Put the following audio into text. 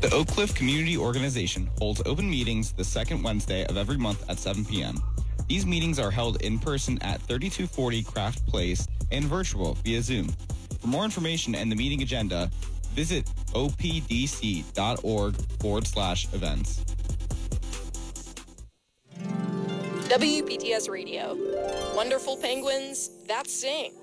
The Oak Cliff Community Organization holds open meetings the second Wednesday of every month at 7 p.m. These meetings are held in person at 3240 Craft Place and virtual via Zoom. For more information and the meeting agenda, visit opdc.org/events. WPTS Radio. Wonderful penguins that sing.